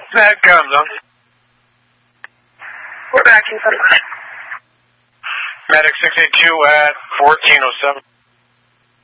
That comes on. We're back in 75. Medic 682 at 1407.